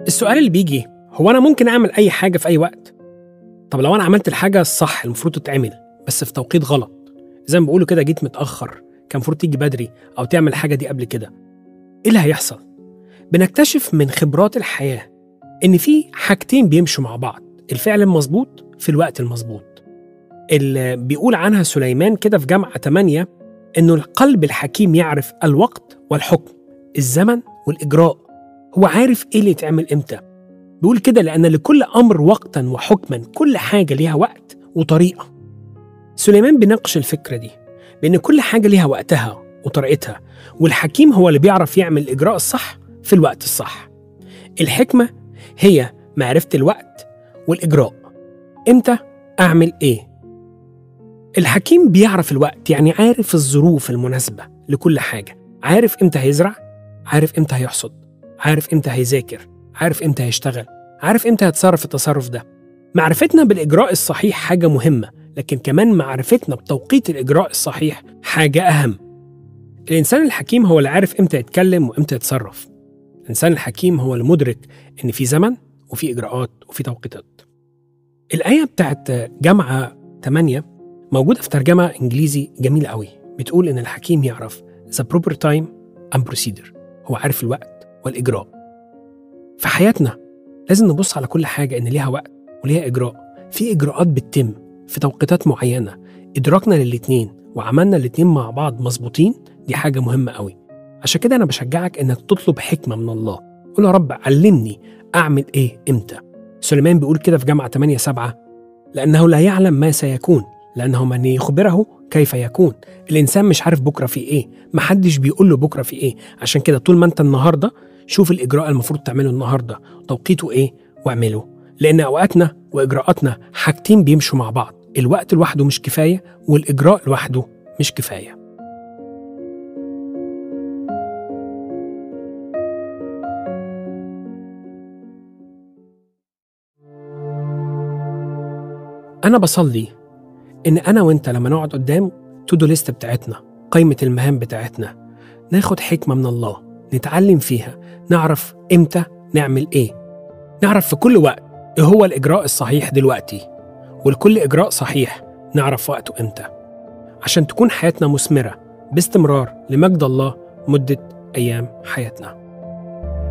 السؤال اللي بيجي هو أنا ممكن أعمل أي حاجة في أي وقت؟ طب لو أنا عملت الحاجة الصح المفروض تتعمل بس في توقيت غلط، زي ما بيقولوا كده جيت متأخر، كان المفروض تيجي بدري أو تعمل الحاجة دي قبل كده، إيه اللي هيحصل؟ بنكتشف من خبرات الحياة إن في حاجتين بيمشوا مع بعض، الفعل المظبوط في الوقت المظبوط. اللي بيقول عنها سليمان كده في جامعة 8 إنه القلب الحكيم يعرف الوقت والحكم، الزمن والإجراء، هو عارف إيه اللي يتعمل إمتى. بيقول كده لأن لكل أمر وقتا وحكما، كل حاجة ليها وقت وطريقة. سليمان بيناقش الفكرة دي بأن كل حاجة ليها وقتها وطريقتها، والحكيم هو اللي بيعرف يعمل الإجراء الصح في الوقت الصح. الحكمة هي معرفة الوقت والإجراء، إمتى أعمل إيه. الحكيم بيعرف الوقت، يعني عارف الظروف المناسبة لكل حاجة، عارف إمتى هيزرع، عارف إمتى هيحصد، عارف إمتى هيذاكر، عارف إمتى هيشتغل، عارف إمتى هيتصرف التصرف ده. معرفتنا بالإجراء الصحيح حاجة مهمة، لكن كمان معرفتنا بتوقيت الإجراء الصحيح حاجة أهم. الإنسان الحكيم هو اللي عارف إمتى يتكلم وإمتى يتصرف. الإنسان الحكيم هو المدرك إن في زمن وفي إجراءات وفي توقيتات. الآية بتاعت جامعة 8 موجودة في ترجمة إنجليزي جميلة قوي، بتقول إن الحكيم يعرف the proper time and procedure، هو عارف الوقت والإجراء. في حياتنا لازم نبص على كل حاجة إن ليها وقت وليها إجراء، في إجراءات بتتم في توقيتات معينة، إدراكنا للاتنين وعملنا الاتنين مع بعض مظبوطين، دي حاجة مهمة قوي. عشان كده أنا بشجعك إنك تطلب حكمة من الله، قول يا رب علمني أعمل إيه إمتى. سليمان بيقول كده في جامعة 8:7 لأنه لا يعلم ما سيكون لأنه من يخبره كيف يكون. الإنسان مش عارف بكرة في إيه، محدش بيقول له بكرة في إيه. عشان كده طول ما أنت النهاردة شوف الإجراء المفروض تعمله النهاردة، توقيته إيه واعمله، لأن أوقاتنا وإجراءاتنا حاجتين بيمشوا مع بعض، الوقت لوحده مش كفاية والإجراء لوحده مش كفاية. أنا بصلي إن أنا وإنت لما نقعد قدام تو-دو ليست بتاعتنا، قائمة المهام بتاعتنا، ناخد حكمة من الله نتعلم فيها، نعرف إمتى نعمل إيه، نعرف في كل وقت إيه هو الإجراء الصحيح دلوقتي، ولكل إجراء صحيح نعرف وقته إمتى، عشان تكون حياتنا مثمرة باستمرار لمجد الله مدة أيام حياتنا.